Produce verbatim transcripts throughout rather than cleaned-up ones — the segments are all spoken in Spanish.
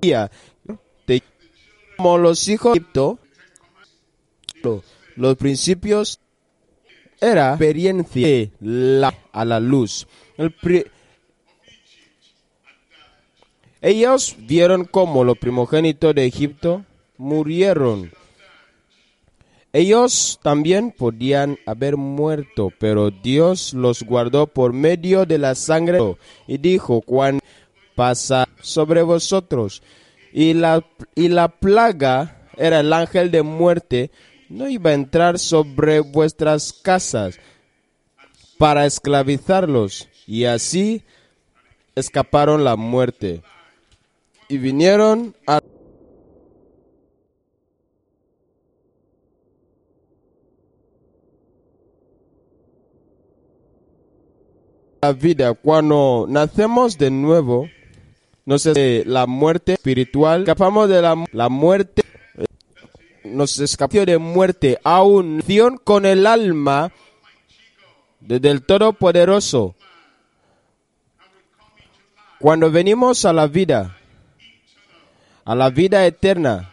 como los hijos de Egipto, los principios era experiencia de la, a la luz. El pri, ellos vieron cómo los primogénitos de Egipto murieron. Ellos también podían haber muerto, pero Dios los guardó por medio de la sangre y dijo: cuando pasa sobre vosotros y la, y la plaga era el ángel de muerte, no iba a entrar sobre vuestras casas para esclavizarlos, y así escaparon la muerte y vinieron a la vida. Cuando nacemos de nuevo, nos es la muerte espiritual, escapamos de la, la muerte, nos escapó de muerte a unión con el alma del Todopoderoso. Cuando venimos a la vida, a la vida eterna,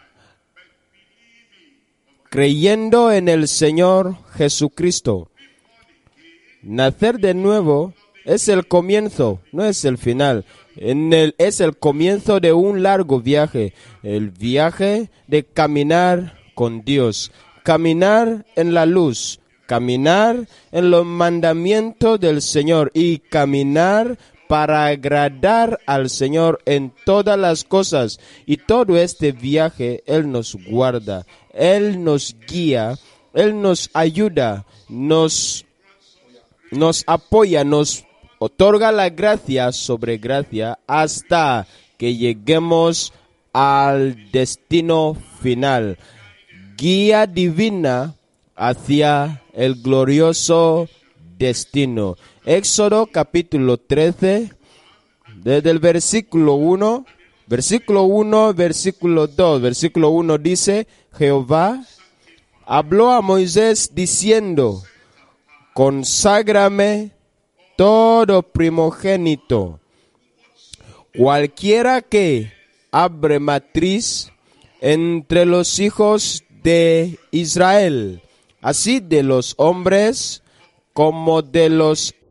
creyendo en el Señor Jesucristo, nacer de nuevo es el comienzo, no es el final. En el, es el comienzo de un largo viaje, el viaje de caminar con Dios, caminar en la luz, caminar en los mandamientos del Señor y caminar para agradar al Señor en todas las cosas. Y todo este viaje Él nos guarda, Él nos guía, Él nos ayuda, nos, nos apoya, nos otorga la gracia sobre gracia hasta que lleguemos al destino final. Guía divina hacia el glorioso destino. Éxodo capítulo trece, desde el versículo uno, versículo uno, versículo dos. Versículo uno dice: Jehová habló a Moisés diciendo: conságrame todo primogénito, cualquiera que abre matriz entre los hijos de Israel, así de los hombres como de los